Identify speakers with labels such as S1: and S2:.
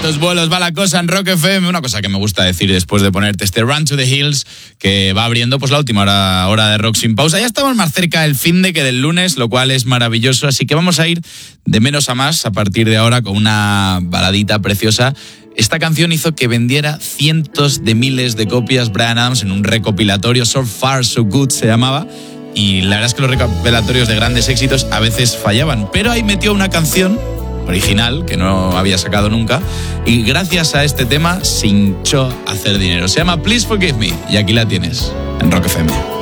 S1: Altos vuelos va la cosa en Rock FM. Una cosa que me gusta decir después de ponerte este Run to the Hills, que va abriendo pues la última hora de Rock sin pausa. Ya estamos más cerca del finde que del lunes, lo cual es maravilloso. Así que vamos a ir de menos a más a partir de ahora con una baladita preciosa. Esta canción hizo que vendiera cientos de miles de copias Bryan Adams en un recopilatorio. So Far, So Good se llamaba. Y la verdad es que los recopilatorios de grandes éxitos a veces fallaban. Pero ahí metió una canción original que no había sacado nunca, y gracias a este tema se hinchó a hacer dinero. Se llama Please Forgive Me y aquí la tienes en Rock FM.